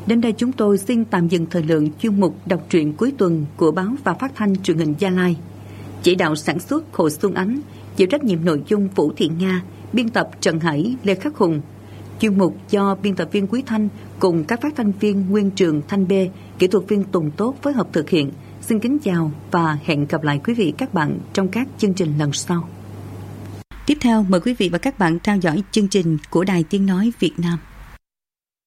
Đến đây chúng tôi xin tạm dừng thời lượng chuyên mục đọc truyện cuối tuần của báo và phát thanh truyền hình Gia Lai. Chỉ đạo sản xuất Hồ Xuân Ánh, chịu trách nhiệm nội dung Vũ Thị Nga, biên tập Trần Hải, Lê Khắc Hùng. Chuyên mục do biên tập viên Quý Thanh cùng các phát thanh viên Nguyên Trường, Thanh Bê, kỹ thuật viên Tùng Tốt phối hợp thực hiện. Xin kính chào và hẹn gặp lại quý vị các bạn trong các chương trình lần sau. Tiếp theo mời quý vị và các bạn theo dõi chương trình của Đài Tiếng Nói Việt Nam.